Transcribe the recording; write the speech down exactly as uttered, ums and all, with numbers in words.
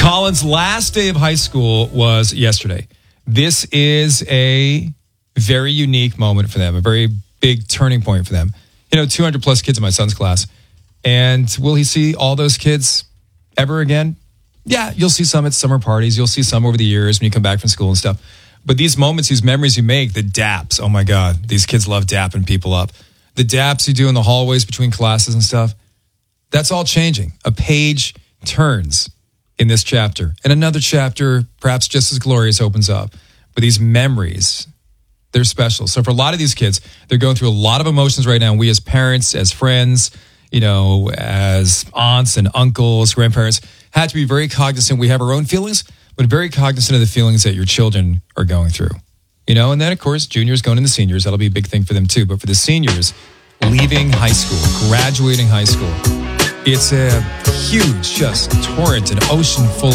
Colin's last day of high school was yesterday. This is a very unique moment for them, a very big turning point for them. You know, two hundred plus kids in my son's class. And will he see all those kids ever again? Yeah, you'll see some at summer parties. You'll see some over the years when you come back from school and stuff. But these moments, these memories you make, the daps, oh my God, these kids love dapping people up. The daps you do in the hallways between classes and stuff, that's all changing. A page turns in this chapter. And another chapter, perhaps just as glorious, opens up. But these memories, they're special. So for a lot of these kids, they're going through a lot of emotions right now. We as parents, as friends, you know, as aunts and uncles, grandparents, had to be very cognizant. We have our own feelings, but very cognizant of the feelings that your children are going through. You know, and then, of course, juniors going into seniors. That'll be a big thing for them, too. But for the seniors, leaving high school, graduating high school, it's a huge, just torrent, an ocean full